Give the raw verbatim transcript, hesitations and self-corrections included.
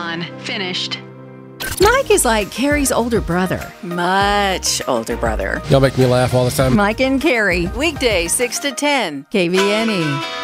Done. Finished. Mike is like Carrie's older brother. Much older brother. Y'all make me laugh all the time. Mike and Carrie. Weekday, six to ten. K V N E.